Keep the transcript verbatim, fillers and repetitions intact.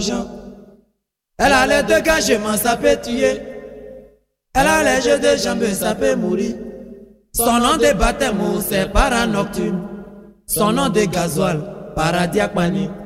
intelligent. Elle a les dégagements, ça peut tuer. Elle a les jeux de jambes, ça peut mourir. Son nom de baptême, c'est Paranocturne. Son nom de gasoil, Paradiakmani.